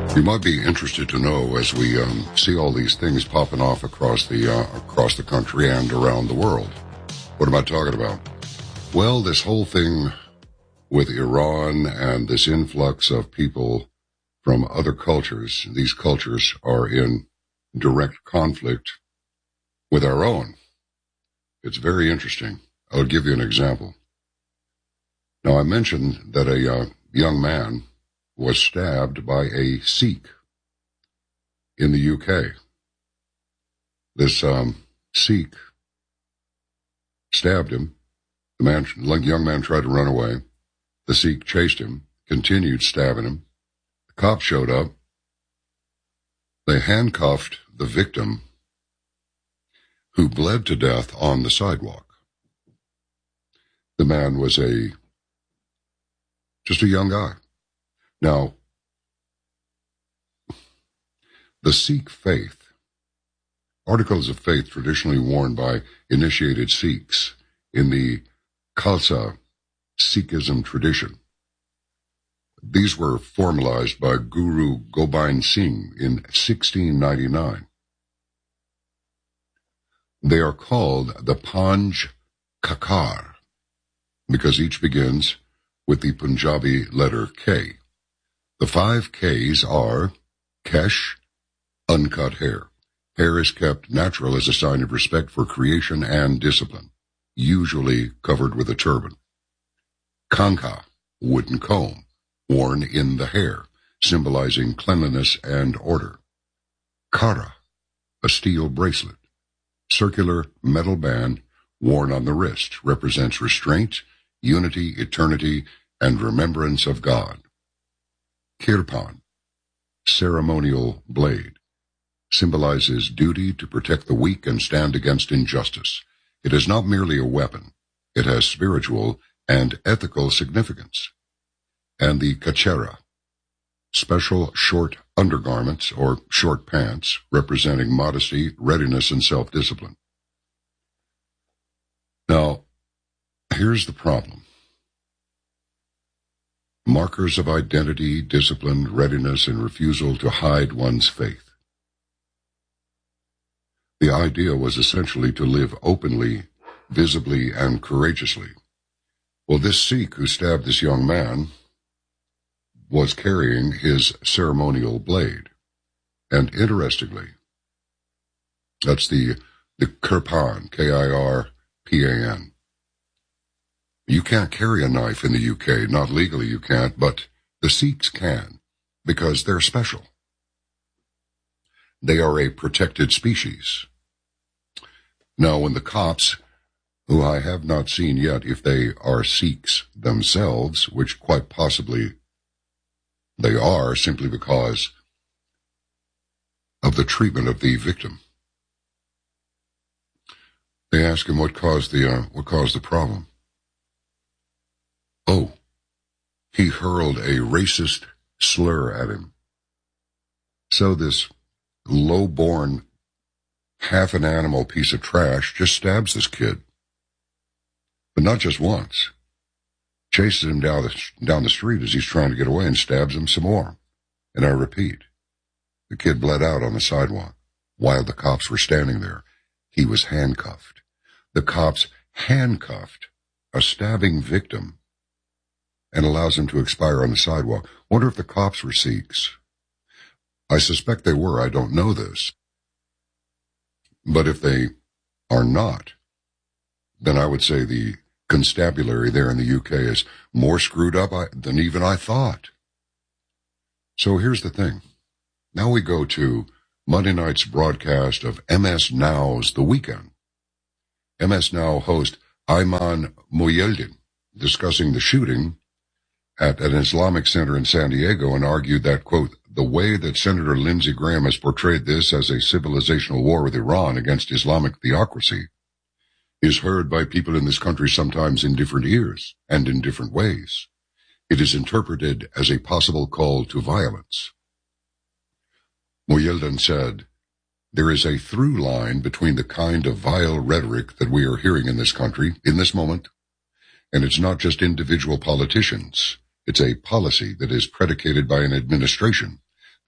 You might be interested to know, as we see all these things popping off across the country and around the world. What am I talking about? Well, this whole thing with Iran and this influx of people from other cultures. These cultures are in direct conflict with our own. It's very interesting. I'll give you an example. Now, I mentioned that a young man was stabbed by a Sikh in the UK. This Sikh stabbed him. The young man tried to run away. The Sikh chased him, continued stabbing him. The cops showed up. They handcuffed the victim, who bled to death on the sidewalk. The man was just a young guy. Now, the Sikh faith, articles of faith traditionally worn by initiated Sikhs in the Khalsa Sikhism tradition. These were formalized by Guru Gobind Singh in 1699. They are called the Panj Kakar because each begins with the Punjabi letter K. The 5 Ks are Kesh, uncut hair. Hair is kept natural as a sign of respect for creation and discipline, usually covered with a turban. Kanka, wooden comb, worn in the hair, symbolizing cleanliness and order. Kara, a steel bracelet. Circular metal band worn on the wrist, represents restraint, unity, eternity, and remembrance of God. Kirpan, ceremonial blade, symbolizes duty to protect the weak and stand against injustice. It is not merely a weapon. It has spiritual and ethical significance. And the kachera, special short undergarments or short pants representing modesty, readiness, and self-discipline. Now, here's the problem. Markers of identity, discipline, readiness, and refusal to hide one's faith. The idea was essentially to live openly, visibly, and courageously. Well, this Sikh who stabbed this young man was carrying his ceremonial blade. And interestingly, that's the Kirpan, Kirpan. You can't carry a knife in the UK, not legally you can't, but the Sikhs can, because they're special. They are a protected species. Now, when the cops, who I have not seen yet if they are Sikhs themselves, which quite possibly they are, simply because of the treatment of the victim. They ask him what caused the problem. Oh, he hurled a racist slur at him. So this low-born, half-an-animal piece of trash just stabs this kid. But not just once. Chases him down the street as he's trying to get away and stabs him some more. And I repeat, the kid bled out on the sidewalk while the cops were standing there. He was handcuffed. The cops handcuffed a stabbing victim and allows him to expire on the sidewalk. Wonder if the cops were Sikhs. I suspect they were. I don't know this. But if they are not, then I would say the constabulary there in the UK is more screwed up than even I thought. So here's the thing. Now we go to Monday night's broadcast of MS Now's The Weekend. MS Now host Ayman Mohyeldin discussing the shooting at an Islamic center in San Diego and argued that, quote, the way that Senator Lindsey Graham has portrayed this as a civilizational war with Iran against Islamic theocracy is heard by people in this country sometimes in different ears and in different ways. It is interpreted as a possible call to violence. Mohyeldin said, there is a through line between the kind of vile rhetoric that we are hearing in this country in this moment, and it's not just individual politicians. It's a policy that is predicated by an administration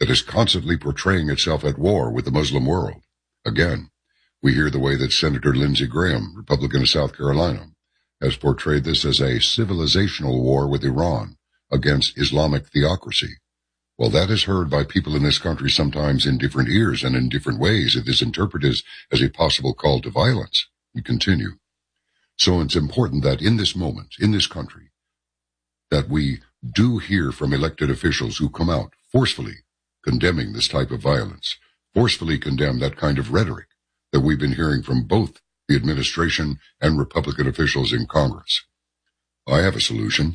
that is constantly portraying itself at war with the Muslim world. Again, we hear the way that Senator Lindsey Graham, Republican of South Carolina, has portrayed this as a civilizational war with Iran against Islamic theocracy. Well, that is heard by people in this country sometimes in different ears and in different ways. It is interpreted as a possible call to violence. We continue. So it's important that in this moment, in this country, that we do hear from elected officials who come out forcefully condemning this type of violence, forcefully condemn that kind of rhetoric that we've been hearing from both the administration and Republican officials in Congress. I have a solution.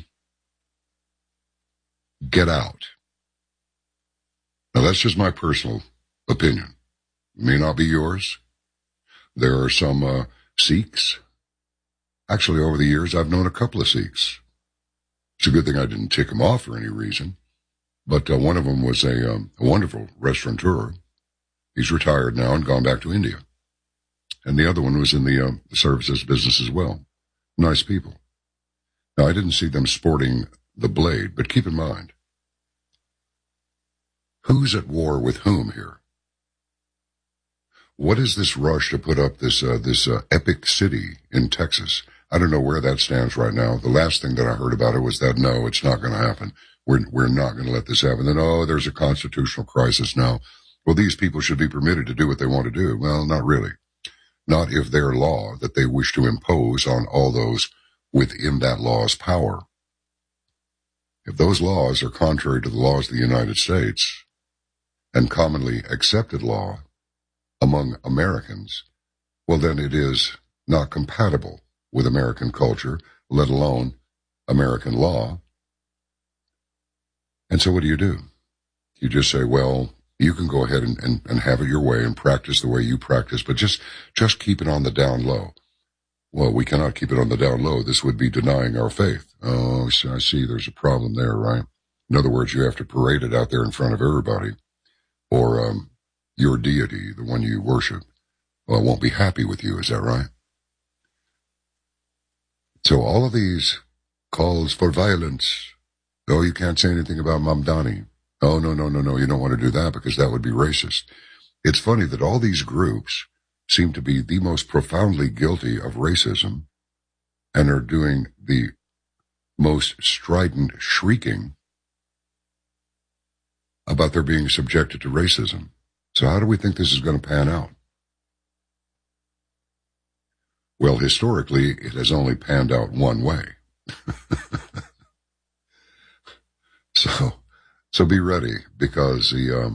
Get out. Now, that's just my personal opinion. It may not be yours. There are some Sikhs. Actually, over the years, I've known a couple of Sikhs. It's a good thing I didn't tick them off for any reason. But one of them was a wonderful restaurateur. He's retired now and gone back to India. And the other one was in the services business as well. Nice people. Now, I didn't see them sporting the blade, but keep in mind, who's at war with whom here? What is this rush to put up this epic city in Texas? I don't know where that stands right now. The last thing that I heard about it was that, no, it's not going to happen. We're not going to let this happen. Then, oh, there's a constitutional crisis now. Well, these people should be permitted to do what they want to do. Well, not really. Not if their law that they wish to impose on all those within that law's power. If those laws are contrary to the laws of the United States and commonly accepted law among Americans, well, then it is not compatible with American culture, let alone American law. And so what do? You just say, well, you can go ahead and have it your way and practice the way you practice, but just keep it on the down low. Well, we cannot keep it on the down low. This would be denying our faith. Oh, so I see there's a problem there, right? In other words, you have to parade it out there in front of everybody, or your deity, the one you worship, won't be happy with you. Is that right? So all of these calls for violence. Oh, you can't say anything about Mamdani. Oh, no, you don't want to do that because that would be racist. It's funny that all these groups seem to be the most profoundly guilty of racism and are doing the most strident shrieking about their being subjected to racism. So how do we think this is going to pan out? Well, historically, it has only panned out one way. So be ready, because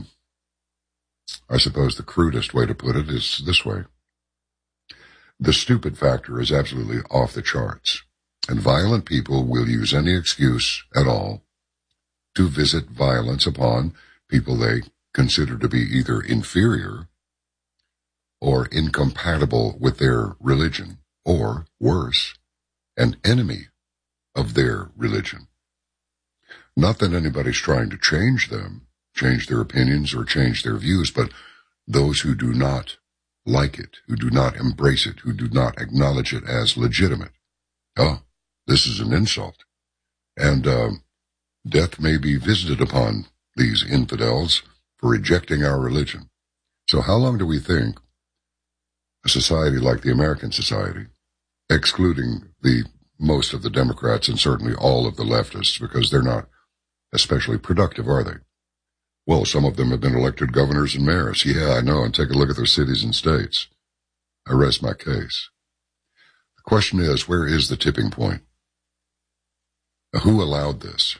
I suppose the crudest way to put it is this way. The stupid factor is absolutely off the charts, and violent people will use any excuse at all to visit violence upon people they consider to be either inferior or incompatible with their religion, or worse, an enemy of their religion. Not that anybody's trying to change them, change their opinions or change their views, but those who do not like it, who do not embrace it, who do not acknowledge it as legitimate. Oh, this is an insult. And death may be visited upon these infidels for rejecting our religion. So how long do we think a society like the American society, excluding the most of the Democrats and certainly all of the leftists, because they're not especially productive, are they? Well, some of them have been elected governors and mayors. Yeah, I know, and take a look at their cities and states. I rest my case. The question is, where is the tipping point? Who allowed this?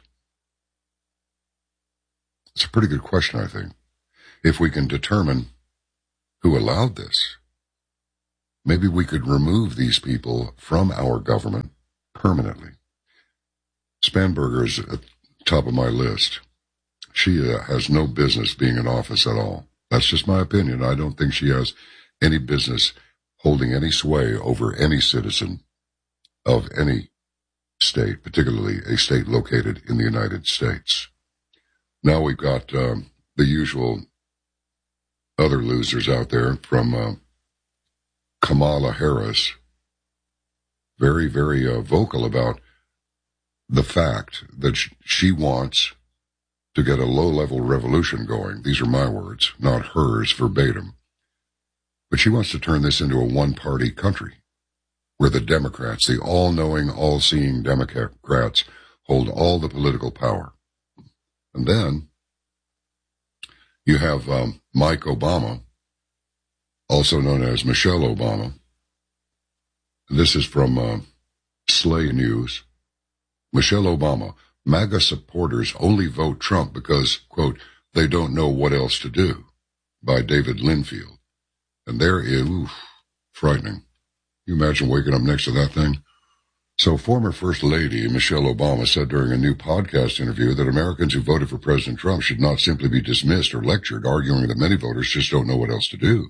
It's a pretty good question, I think. If we can determine who allowed this, maybe we could remove these people from our government permanently. Spanberger is at the top of my list. She has no business being in office at all. That's just my opinion. I don't think she has any business holding any sway over any citizen of any state, particularly a state located in the United States. Now we've got the usual other losers out there, from Kamala Harris, very, very vocal about the fact that she wants to get a low-level revolution going. These are my words, not hers verbatim. But she wants to turn this into a one-party country where the Democrats, the all-knowing, all-seeing Democrats, hold all the political power. And then you have Mike Obama, also known as Michelle Obama. This is from Slay News. Michelle Obama, MAGA supporters only vote Trump because, quote, they don't know what else to do, by David Linfield. And there is, frightening. You imagine waking up next to that thing? So former First Lady Michelle Obama said during a new podcast interview that Americans who voted for President Trump should not simply be dismissed or lectured, arguing that many voters just don't know what else to do.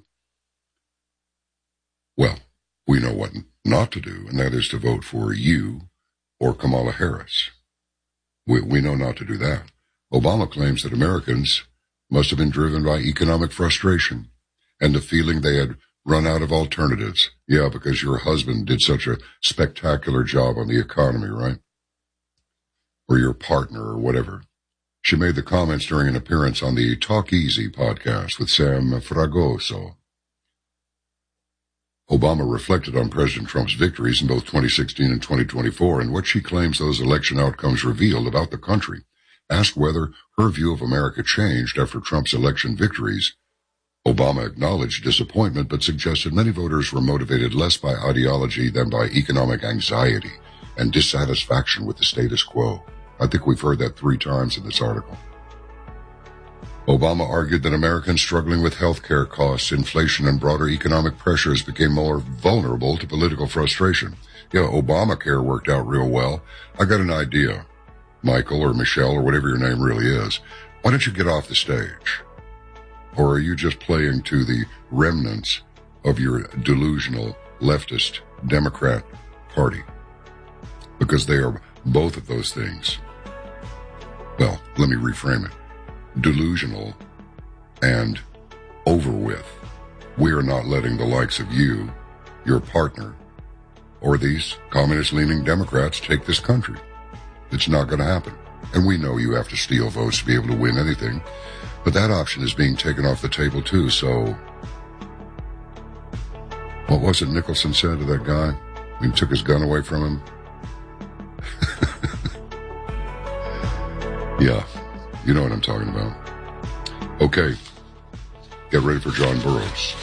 Well, we know what not to do, and that is to vote for you or Kamala Harris. We know not to do that. Obama claims that Americans must have been driven by economic frustration and the feeling they had run out of alternatives. Yeah, because your husband did such a spectacular job on the economy, right? Or your partner or whatever. She made the comments during an appearance on the Talk Easy podcast with Sam Fragoso. Obama reflected on President Trump's victories in both 2016 and 2024 and what she claims those election outcomes revealed about the country. Asked whether her view of America changed after Trump's election victories, Obama acknowledged disappointment but suggested many voters were motivated less by ideology than by economic anxiety and dissatisfaction with the status quo. I think we've heard that 3 times in this article. Obama argued that Americans struggling with health care costs, inflation, and broader economic pressures became more vulnerable to political frustration. Yeah, Obamacare worked out real well. I got an idea, Michael or Michelle or whatever your name really is. Why don't you get off the stage? Or are you just playing to the remnants of your delusional leftist Democrat Party? Because they are both of those things. Well, let me reframe it. Delusional and over with. We are not letting the likes of you, your partner, or these communist-leaning Democrats take this country. It's not going to happen. And we know you have to steal votes to be able to win anything. But that option is being taken off the table too, so... What was it Nicholson said to that guy when he took his gun away from him? Yeah, you know what I'm talking about. Okay, get ready for John Burroughs.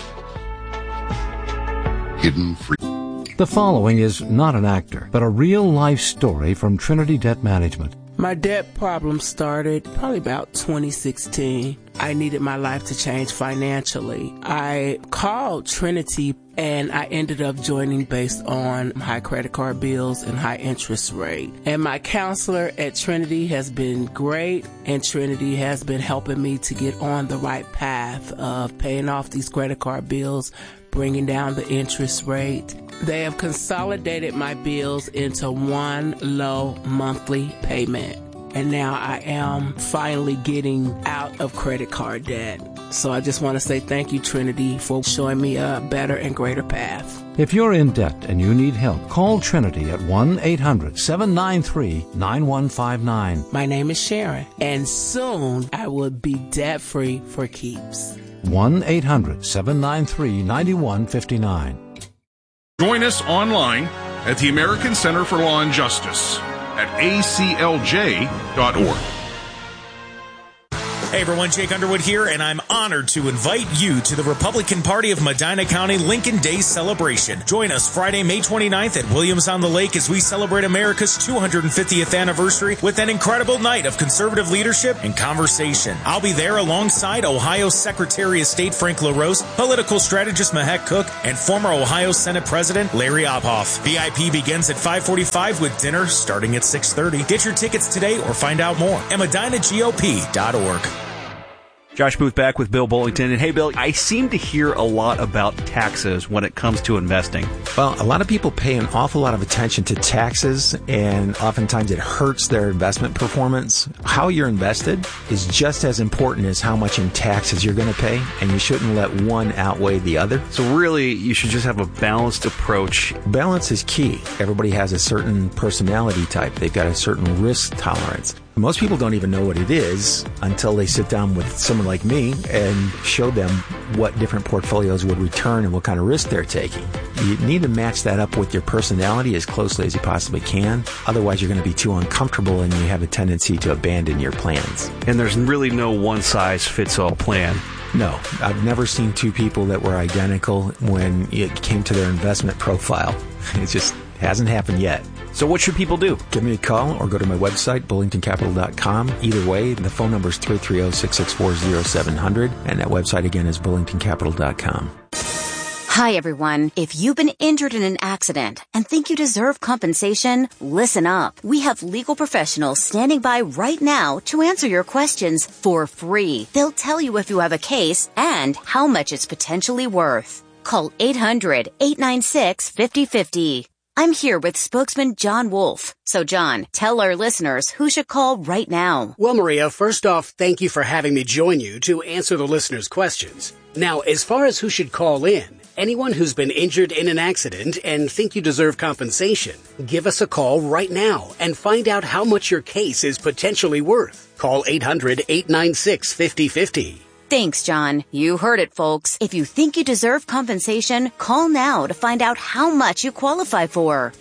Hidden Free... The following is not an actor, but a real-life story from Trinity Debt Management. My debt problem started probably about 2016. I needed my life to change financially. I called Trinity and I ended up joining based on high credit card bills and high interest rate. And my counselor at Trinity has been great, and Trinity has been helping me to get on the right path of paying off these credit card bills, bringing down the interest rate. They have consolidated my bills into one low monthly payment. And now I am finally getting out of credit card debt. So I just want to say thank you, Trinity, for showing me a better and greater path. If you're in debt and you need help, call Trinity at 1-800-793-9159. My name is Sharon, and soon I will be debt-free for keeps. 1-800-793-9159. Join us online at the American Center for Law and Justice at aclj.org. Hey everyone, Jake Underwood here, and I'm honored to invite you to the Republican Party of Medina County Lincoln Day celebration. Join us Friday, May 29th at Williams on the Lake as we celebrate America's 250th anniversary with an incredible night of conservative leadership and conversation. I'll be there alongside Ohio Secretary of State Frank LaRose, political strategist Mahek Cook, and former Ohio Senate President Larry Obhoff. VIP begins at 5:45 with dinner starting at 6:30. Get your tickets today or find out more at MedinaGOP.org. Josh Booth back with Bill Bullington. And hey, Bill, I seem to hear a lot about taxes when it comes to investing. Well, a lot of people pay an awful lot of attention to taxes, and oftentimes it hurts their investment performance. How you're invested is just as important as how much in taxes you're going to pay, and you shouldn't let one outweigh the other. So really, you should just have a balanced approach. Balance is key. Everybody has a certain personality type. They've got a certain risk tolerance. Most people don't even know what it is until they sit down with someone like me and show them what different portfolios would return and what kind of risk they're taking. You need to match that up with your personality as closely as you possibly can. Otherwise, you're going to be too uncomfortable and you have a tendency to abandon your plans. And there's really no one-size-fits-all plan. No, I've never seen two people that were identical when it came to their investment profile. It just hasn't happened yet. So what should people do? Give me a call or go to my website, bullingtoncapital.com. Either way, the phone number is 330-664-0700, and that website again is bullingtoncapital.com. Hi, everyone. If you've been injured in an accident and think you deserve compensation, listen up. We have legal professionals standing by right now to answer your questions for free. They'll tell you if you have a case and how much it's potentially worth. Call 800-896-5050. I'm here with spokesman John Wolf. So, John, tell our listeners who should call right now. Well, Maria, first off, thank you for having me join you to answer the listeners' questions. Now, as far as who should call in, anyone who's been injured in an accident and think you deserve compensation, give us a call right now and find out how much your case is potentially worth. Call 800-896-5050. Thanks, John. You heard it, folks. If you think you deserve compensation, call now to find out how much you qualify for.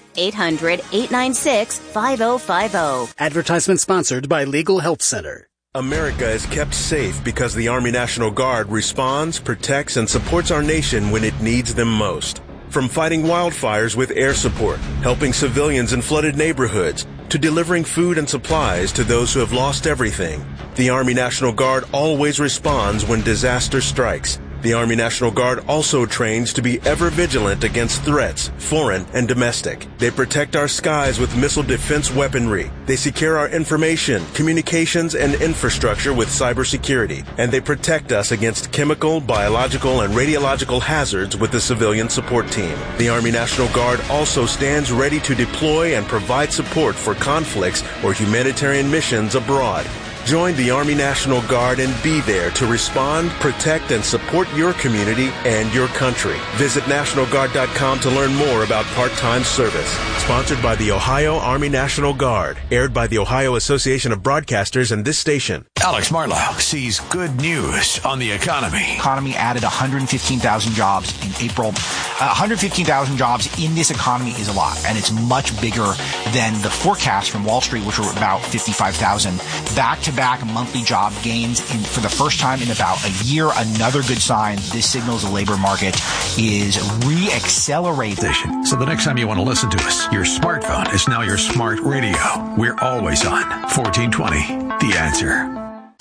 800-896-5050. Advertisement sponsored by Legal Help Center. America is kept safe because the Army National Guard responds, protects, and supports our nation when it needs them most. From fighting wildfires with air support, helping civilians in flooded neighborhoods, to delivering food and supplies to those who have lost everything, the Army National Guard always responds when disaster strikes. The Army National Guard also trains to be ever vigilant against threats, foreign and domestic. They protect our skies with missile defense weaponry. They secure our information, communications, and infrastructure with cybersecurity. And they protect us against chemical, biological, and radiological hazards with the civilian support team. The Army National Guard also stands ready to deploy and provide support for conflicts or humanitarian missions abroad. Join the Army National Guard and be there to respond, protect, and support your community and your country. Visit NationalGuard.com to learn more about part-time service. Sponsored by the Ohio Army National Guard. Aired by the Ohio Association of Broadcasters and this station. Alex Marlowe sees good news on the economy. Economy added 115,000 jobs in April. 115,000 jobs in this economy is a lot, and it's much bigger than the forecast from Wall Street, which were about 55,000. Back-to-back monthly job gains for the first time in about a year. Another good sign. This signals the labor market is re-accelerating. So the next time you want to listen to us, your smartphone is now your smart radio. We're always on 1420. The Answer.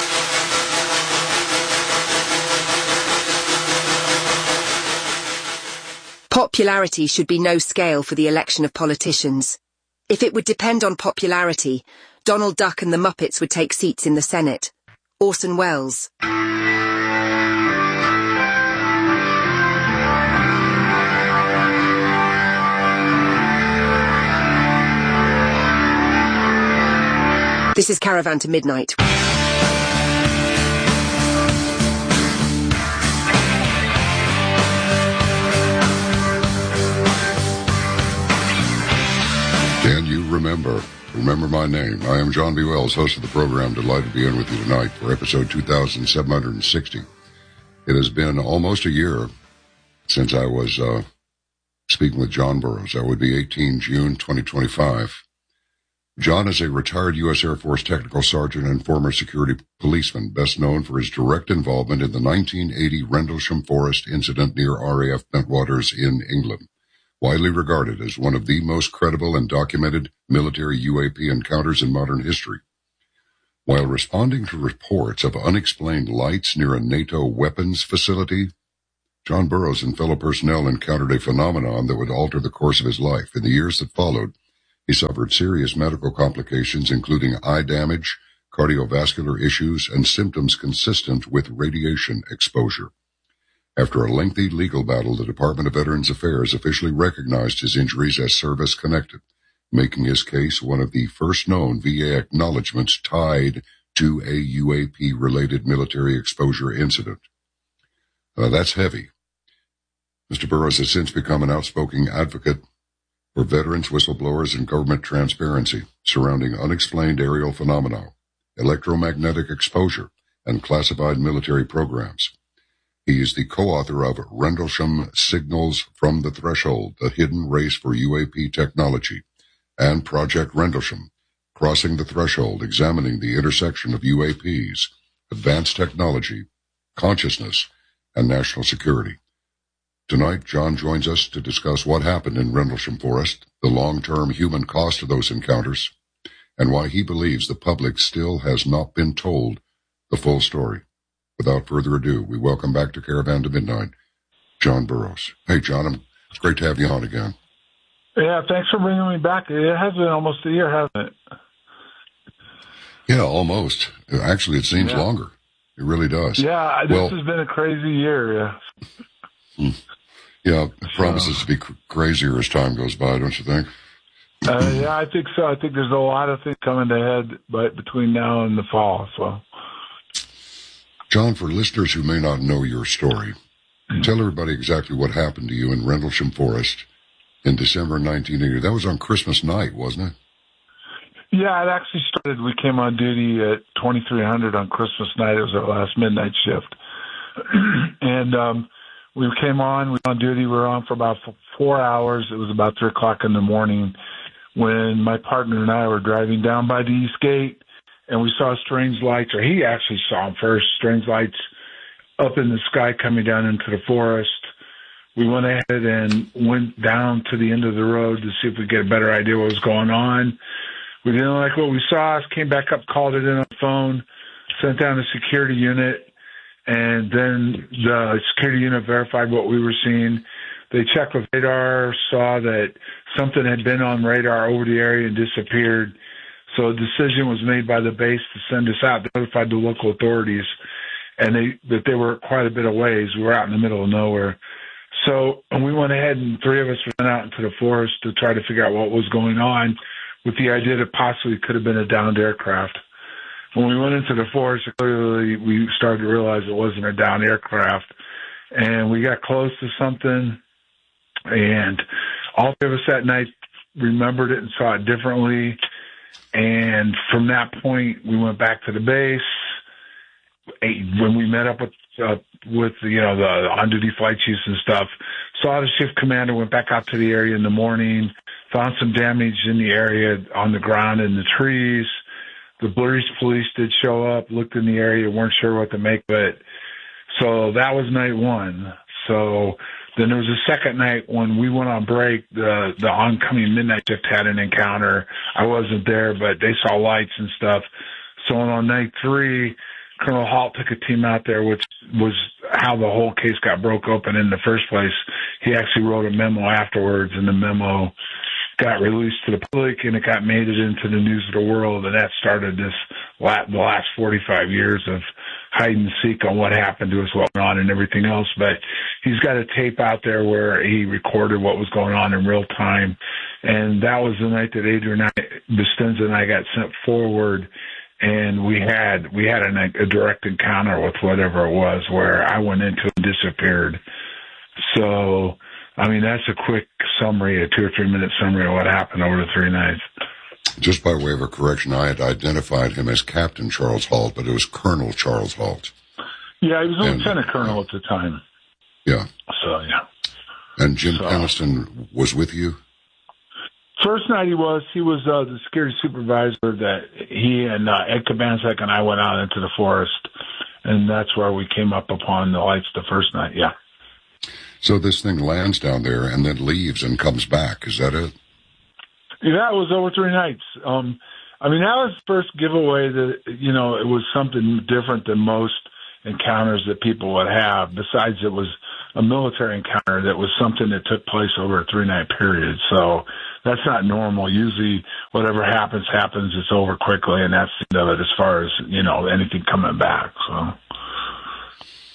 Popularity should be no scale for the election of politicians. If it would depend on popularity, Donald Duck and the Muppets would take seats in the Senate. Orson Welles. This is Caravan to Midnight. Can you remember? Remember my name. I am John B. Wells, host of the program. Delighted to be in with you tonight for episode 2760. It has been almost a year since I was speaking with John Burroughs. That would be 18 June 2025. John is a retired U.S. Air Force technical sergeant and former security policeman, best known for his direct involvement in the 1980 Rendlesham Forest incident near RAF Bentwaters in England. Widely regarded as one of the most credible and documented military UAP encounters in modern history. While responding to reports of unexplained lights near a NATO weapons facility, John Burroughs and fellow personnel encountered a phenomenon that would alter the course of his life. In the years that followed, he suffered serious medical complications, including eye damage, cardiovascular issues, and symptoms consistent with radiation exposure. After a lengthy legal battle, the Department of Veterans Affairs officially recognized his injuries as service-connected, making his case one of the first known VA acknowledgments tied to a UAP-related military exposure incident. That's heavy. Mr. Burroughs has since become an outspoken advocate for veterans, whistleblowers, and government transparency surrounding unexplained aerial phenomena, electromagnetic exposure, and classified military programs. He is the co-author of Rendlesham Signals from the Threshold, The Hidden Race for UAP Technology, and Project Rendlesham, Crossing the Threshold, examining the intersection of UAPs, advanced technology, consciousness, and national security. Tonight, John joins us to discuss what happened in Rendlesham Forest, the long-term human cost of those encounters, and why he believes the public still has not been told the full story. Without further ado, we welcome back to Caravan to Midnight, John Burroughs. Hey, John, it's great to have you on again. Yeah, thanks for bringing me back. It has been almost a year, hasn't it? Yeah, almost. Actually, it seems longer. It really does. Yeah, this has been a crazy year, yeah. Yeah, it promises to be crazier as time goes by, don't you think? Yeah, I think so. I think there's a lot of things coming ahead between now and the fall. So, John, for listeners who may not know your story, tell everybody exactly what happened to you in Rendlesham Forest in December 1980. That was on Christmas night, wasn't it? Yeah, it actually started. We came on duty at 2300 on Christmas night. It was our last midnight shift. And we came on. We were on duty. We were on for about 4 hours. It was about 3 o'clock in the morning when my partner and I were driving down by the East Gate, and we saw strange lights, or he actually saw them first, strange lights up in the sky coming down into the forest. We went ahead and went down to the end of the road to see if we could get a better idea what was going on. We didn't like what we saw, came back up, called it in on the phone, sent down a security unit, and then the security unit verified what we were seeing. They checked with radar, saw that something had been on radar over the area and disappeared. So a decision was made by the base to send us out. They notified the local authorities, and that they were quite a bit of ways. We were out in the middle of nowhere. So we went ahead, and 3 of us went out into the forest to try to figure out what was going on, with the idea that possibly it could have been a downed aircraft. When we went into the forest, clearly we started to realize it wasn't a downed aircraft. And we got close to something, and all 3 of us that night remembered it and saw it differently. And from that point, we went back to the base. When we met up with the on-duty flight chiefs and stuff, saw the shift commander, went back out to the area in the morning, found some damage in the area on the ground and the trees. The police did show up, looked in the area, weren't sure what to make of it. So that was night one. So then there was a second night when we went on break. The oncoming midnight shift had an encounter. I wasn't there, but they saw lights and stuff. So on night 3, Colonel Halt took a team out there, which was how the whole case got broke open in the first place. He actually wrote a memo afterwards, and the memo got released to the public, and it got made it into the news of the world, and that started the last 45 years of hide and seek on what happened to us, what went on, and everything else. But he's got a tape out there where he recorded what was going on in real time, and that was the night that Adrian Bustinza and I got sent forward, and we had a direct encounter with whatever it was, where I went into it and disappeared. So, I mean, that's a quick summary, a 2 or 3 minute summary of what happened over the 3 nights. Just by way of a correction, I had identified him as Captain Charles Halt, but it was Colonel Charles Halt. Yeah, he was a lieutenant colonel at the time. Yeah. So, yeah. And Jim Peniston was with you? First night he was the security supervisor that he and Ed Kabansek and I went out into the forest, and that's where we came up upon the lights the first night, yeah. So this thing lands down there and then leaves and comes back. Is that it? Yeah, it was over 3 nights. I mean, that was the first giveaway that, it was something different than most encounters that people would have. Besides, it was a military encounter that was something that took place over a 3-night period. So that's not normal. Usually whatever happens, it's over quickly, and that's the end of it as far as, anything coming back. So.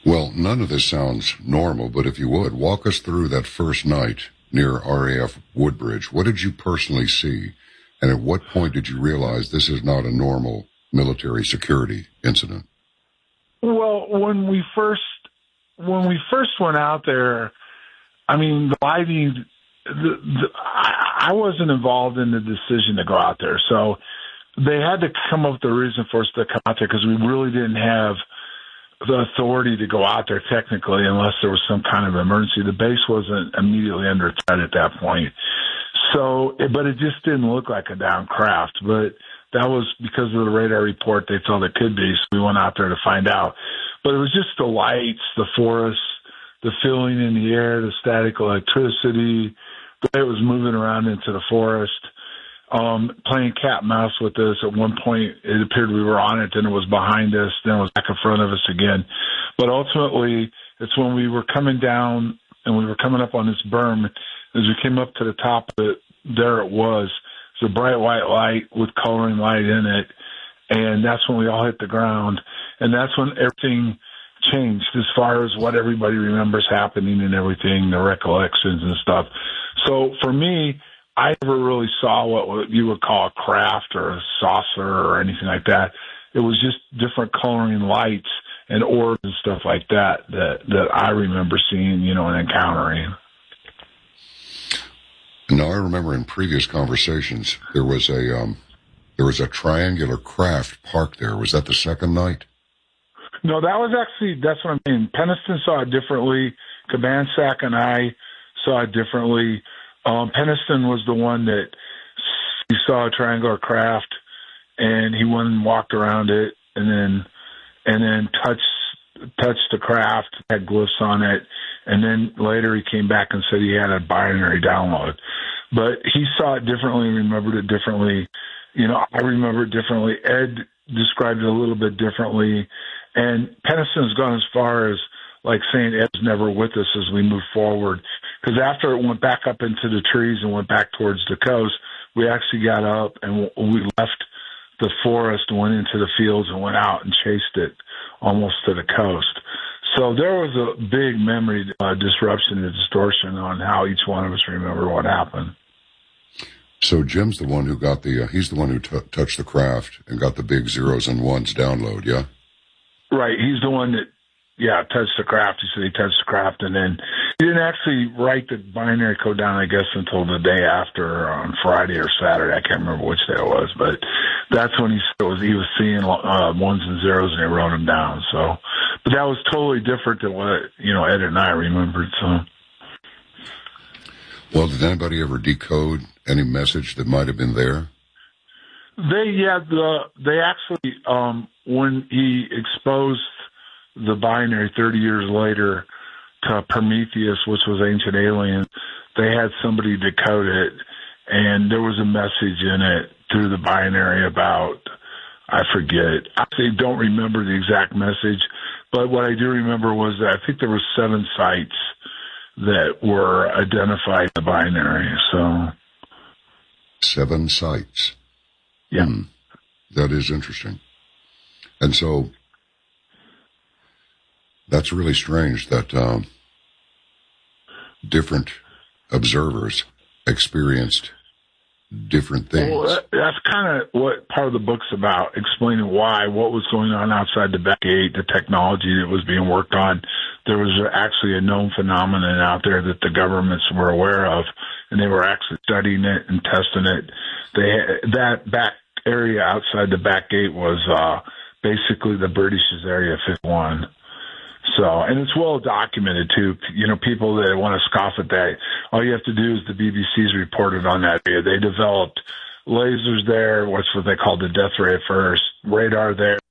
Well, none of this sounds normal, but if you would, walk us through that first night near RAF Woodbridge. What did you personally see? And at what point did you realize this is not a normal military security incident? Well, when we first went out there, I mean, the lighting, I wasn't involved in the decision to go out there. So they had to come up with a reason for us to come out there because we really didn't have the authority to go out there technically unless there was some kind of emergency. The base wasn't immediately under threat at that point. So, but it just didn't look like a downed craft. But that was because of the radar report they thought it could be. So we went out there to find out. But it was just the lights, the forest, the feeling in the air, the static electricity, the way it was moving around into the forest. Playing cat and mouse with us. At one point, it appeared we were on it, then it was behind us, then it was back in front of us again. But ultimately, it's when we were coming down and we were coming up on this berm, as we came up to the top of it, there it was. It's a bright white light with coloring light in it, and that's when we all hit the ground. And that's when everything changed as far as what everybody remembers happening and everything, the recollections and stuff. So for me, I never really saw what you would call a craft or a saucer or anything like that. It was just different coloring lights and orbs and stuff like that I remember seeing, and encountering. Now, I remember in previous conversations there was a triangular craft parked there. Was that the second night? No, that's what I mean. Peniston saw it differently. Cabansack and I saw it differently. Peniston was the one that he saw a triangular craft, and he went and walked around it, and then touched the craft, had glyphs on it, and then later he came back and said he had a binary download. But he saw it differently, remembered it differently. I remember it differently. Ed described it a little bit differently, and Peniston's gone as far as saying Ed's never with us as we move forward. Because after it went back up into the trees and went back towards the coast, we actually got up and we left the forest, went into the fields and went out and chased it almost to the coast. So there was a big memory disruption and distortion on how each one of us remember what happened. So Jim's the one who got he's the one who touched the craft and got the big zeros and ones download, yeah? Right. He's the one that, touched the craft. He said he touched the craft, and then he didn't actually write the binary code down, I guess, until the day after, on Friday or Saturday. I can't remember which day it was, but that's when he was seeing ones and zeros, and he wrote them down. So, but that was totally different than what Ed and I remembered. So, well, did anybody ever decode any message that might have been there? They actually when he exposed the binary 30 years later to Prometheus, which was Ancient Aliens, they had somebody decode it, and there was a message in it through the binary about, I forget. I don't remember the exact message, but what I do remember was that I think there were 7 sites that were identified in the binary. So 7 sites. Yeah. That is interesting. And so that's really strange that different observers experienced different things. Well, that's kind of what part of the book's about, explaining what was going on outside the back gate, the technology that was being worked on. There was actually a known phenomenon out there that the governments were aware of, and they were actually studying it and testing it. That back area outside the back gate was basically the British's Area 51. So, and it's well documented too. People that want to scoff at that, all you have to do is the BBC's reported on that area. They developed lasers there, what's what they called the death ray at first, radar there,